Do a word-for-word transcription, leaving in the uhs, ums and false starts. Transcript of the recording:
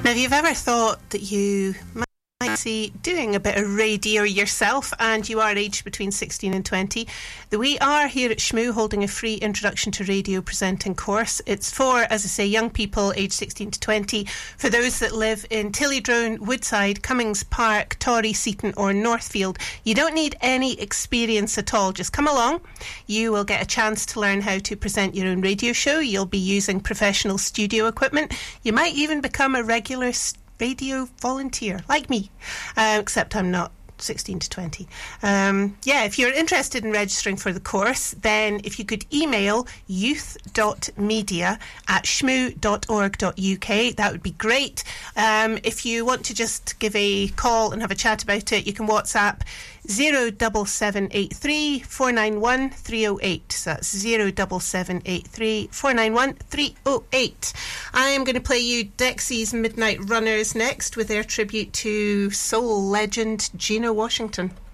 Now, if you've ever thought that you might see doing a bit of radio yourself and you are aged between sixteen and twenty, we are here at Shmoo holding a free introduction to radio presenting course. It's for, as I say, young people aged sixteen to twenty, for those that live in Tillydrone, Woodside, Cummings Park, Torry, Seaton or Northfield. You don't need any experience at all. Just come along. You will get a chance to learn how to present your own radio show. You'll be using professional studio equipment. You might even become a regular radio volunteer, like me, uh, except I'm not sixteen to twenty. Um, yeah, if you're interested in registering for the course, then if you could email youth dot media at shmoo dot org dot uk, that would be great. Um, if you want to just give a call and have a chat about it, you can WhatsApp zero seven seven eight three four nine one three oh eight. So that's zero seven seven eight three four nine one three oh eight. I am going to play you Dexy's Midnight Runners next with their tribute to soul legend Gina Washington.